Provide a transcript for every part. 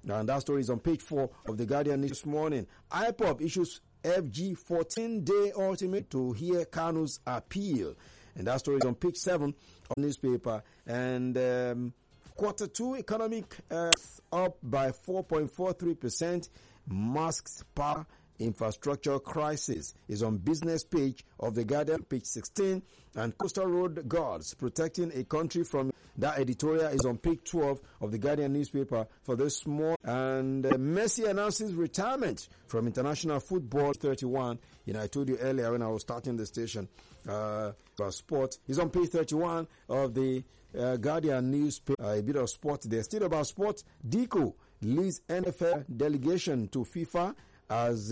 And that story is on page 4 of the Guardian this morning. IPOB issues FG 14-day ultimate to hear Kanu's appeal. And that story is on page 7 of the newspaper. And Q2 economic up by 4.43%. Masks power infrastructure crisis is on business page of the Guardian, page 16. And coastal road guards protecting a country from that editorial is on page 12 of the Guardian newspaper for this morning. And Messi announces retirement from international football 31. I told you earlier when I was starting the station about sport. It's on page 31 of the Guardian newspaper. A bit of sport there. Still about sport. Deco leads NFL delegation to FIFA as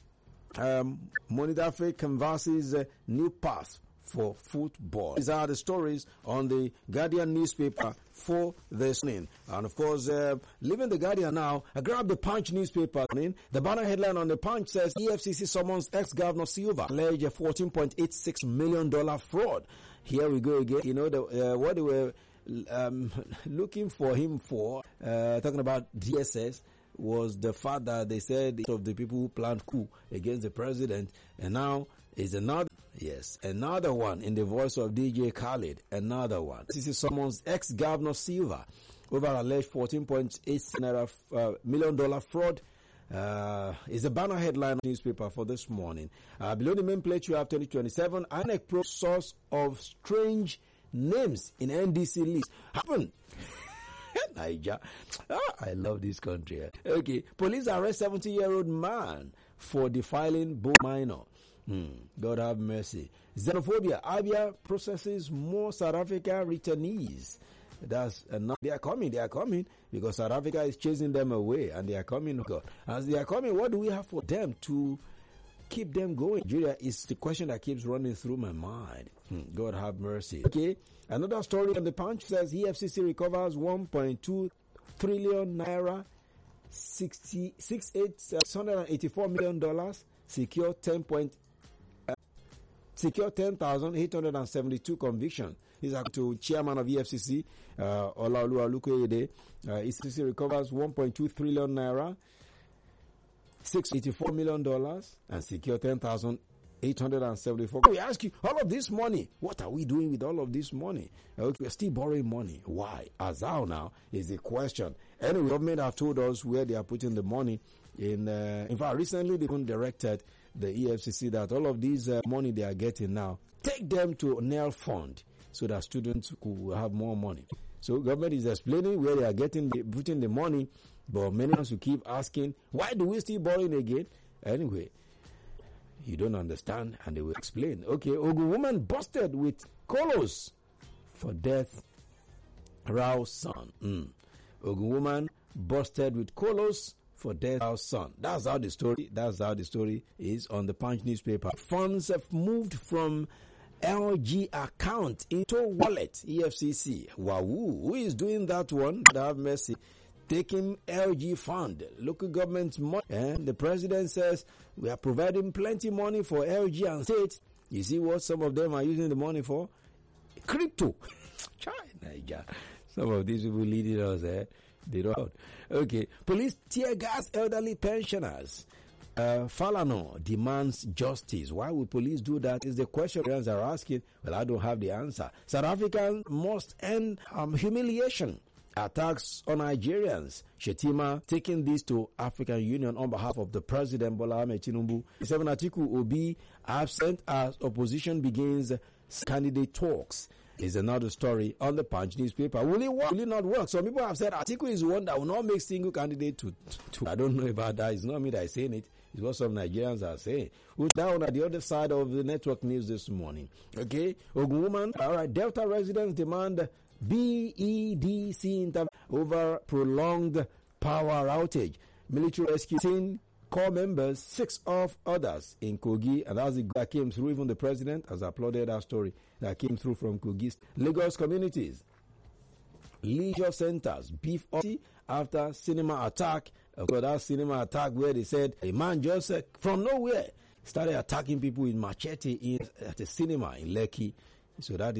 Monidafe canvasses new path for football. These are the stories on the Guardian newspaper for this morning. And of course, leaving the Guardian now, I grabbed the Punch newspaper. The banner headline on the Punch says EFCC summons ex-governor Silva alleged a $14.86 million fraud. Here we go again. What they were looking for him for, talking about DSS, was the fact that they said of the people who planned coup against the president, and now is another one in the voice of DJ Khaled, another one. This is someone's ex-governor Silva over alleged $14.8 million fraud. Is a banner headline newspaper for this morning. Below the main plate you have 2027 INEC probe source of strange names in NDC list. Happened. Niger. I love this country. Okay. Police arrest 70-year-old man for defiling both minor. God have mercy. Xenophobia. Abia processes more South Africa returnees. They are coming because South Africa is chasing them away, and they are coming. As they are coming, what do we have for them to keep them going? Nigeria is the question that keeps running through my mind. God have mercy. Okay, another story on the Punch says EFCC recovers 1.2 trillion naira, $684 million, secure 10,872 convictions. This is to chairman of EFCC, Olaoluwa Olukoyede. EFCC recovers 1.2 trillion naira, $684 million, and secure 10,874. We ask you, all of this money, what are we doing with all of this money? We're still borrowing money. Why? As how now is the question. Anyway, government have told us where they are putting the money. In fact, recently they even directed the EFCC that all of these money they are getting now, take them to NEL fund so that students could have more money. So government is explaining where they are putting the money, but many of us will keep asking, why do we still borrowing again? Anyway, you don't understand, and they will explain. Okay, Ogun woman busted with colos for death. Rao's son. Ogun woman busted with colos for death. Rao's son. That's how the story is on the Punch newspaper. Funds have moved from LG account into wallet. EFCC. Wow, who is doing that one? God have mercy. Taking LG fund, local government's money. And the president says we are providing plenty money for LG and state. You see what some of them are using the money for? Crypto. China. Some of these people leading us they don't. Okay. Police tear gas elderly pensioners. Falano demands justice. Why would police do that is the question Nigerians are asking. Well, I don't have the answer. South Africans must end humiliation. Attacks on Nigerians. Shetima taking this to African Union on behalf of the President Bola Ahmed Tinubu. 7 Atiku Obi absent as opposition begins candidate talks. Is another story on the Punch newspaper. Will it work? Will it not work? Some people have said Atiku is one that will not make single candidate to. I don't know about that. It's not me that is saying it. It's what some Nigerians are saying. We're down at the other side of the network news this morning. Okay? Ogun woman. All right. Delta residents demand BEDC intervention over prolonged power outage. Military rescue 10 core members, 6 of others in Kogi, and that's the that came through. Even the president has applauded that story that came through from Kogi. Lagos communities, leisure centers, beef after cinema attack. That cinema attack where they said a man just from nowhere started attacking people with machete at a cinema in Lekki. So that